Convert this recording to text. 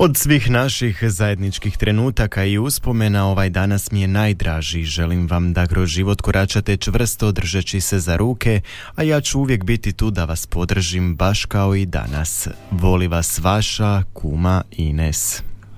Od svih naših zajedničkih trenutaka i uspomena ovaj danas mi je najdraži. Želim vam da kroz život koračate čvrsto držeći se za ruke, a ja ću uvijek biti tu da vas podržim baš kao i danas. Voli vas vaša kuma Ines.